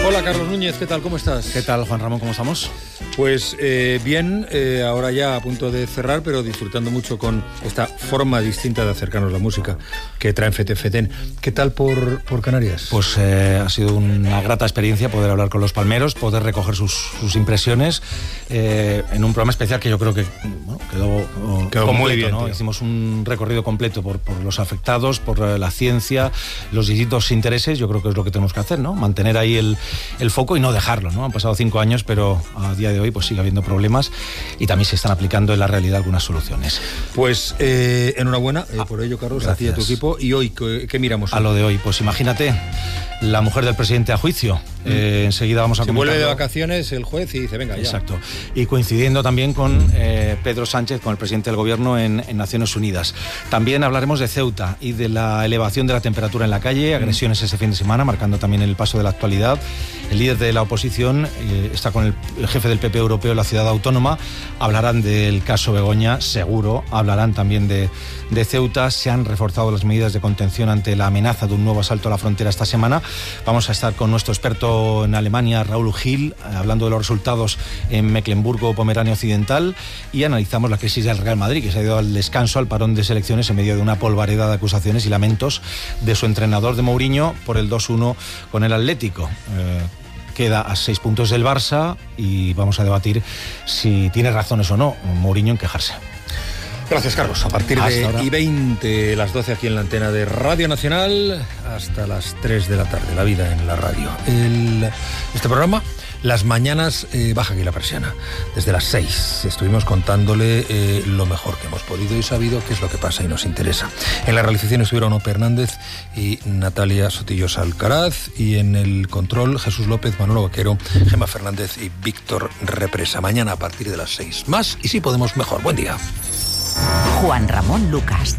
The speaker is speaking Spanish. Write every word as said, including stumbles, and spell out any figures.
Hola Carlos Núñez, ¿qué tal? ¿Cómo estás? ¿Qué tal, Juan Ramón? ¿Cómo estamos? Pues eh, bien, eh, ahora ya a punto de cerrar, pero disfrutando mucho con esta forma distinta de acercarnos la música que traen Fete Feten. ¿Qué tal por, por Canarias? Pues eh, ha sido una grata experiencia poder hablar con los palmeros, poder recoger sus, sus impresiones eh, en un programa especial que yo creo que bueno, quedó, quedó completo, muy bien, ¿no? tío. Hicimos un recorrido completo por, por los afectados, por la ciencia, los distintos intereses. Yo creo que es lo que tenemos que hacer, ¿no? Mantener ahí el, el foco y no dejarlo, ¿no? Han pasado cinco años, pero a día de hoy pues sigue habiendo problemas y también se están aplicando en la realidad algunas soluciones. Pues eh, enhorabuena eh, por ello, Carlos, Gracias. a ti y a tu equipo. ¿Y hoy qué, qué miramos? A lo de hoy, pues imagínate, la mujer del presidente a juicio. Mm. Eh, enseguida vamos a Se comentarlo. vuelve de vacaciones el juez y dice, venga, ya. Exacto. Y coincidiendo también con eh, Pedro Sánchez, con el presidente del gobierno en, en Naciones Unidas. También hablaremos de Ceuta y de la elevación de la temperatura en la calle, agresiones ese fin de semana, marcando también el paso de la actualidad. El líder de la oposición eh, está con el, el jefe del P P europeo en la ciudad autónoma. Hablarán del caso Begoña, seguro. Hablarán también de, de Ceuta. Se han reforzado las medidas de contención ante la amenaza de un nuevo asalto a la frontera esta semana. Vamos a estar con nuestro experto en Alemania, Raúl Gil, hablando de los resultados en Mecklemburgo, Pomerania Occidental, y analizamos la crisis del Real Madrid, que se ha ido al descanso, al parón de selecciones en medio de una polvareda de acusaciones y lamentos de su entrenador de Mourinho por el dos uno con el Atlético. Eh, Queda a seis puntos del Barça y vamos a debatir si tiene razones o no Mourinho en quejarse. Gracias, Carlos. A partir Hasta de ahora. y veinte, las doce aquí en la antena de Radio Nacional, hasta las tres de la tarde, la vida en la radio. El, este programa, las mañanas, eh, baja aquí la persiana. Desde las seis estuvimos contándole eh, lo mejor que hemos podido y sabido qué es lo que pasa y nos interesa. En la realización estuvieron Ope Hernández y Natalia Sotillos Alcaraz, y en el control Jesús López, Manolo Vaquero, Gemma Fernández y Víctor Represa. Mañana a partir de las seis. Más y si podemos mejor. Buen día. Juan Ramón Lucas.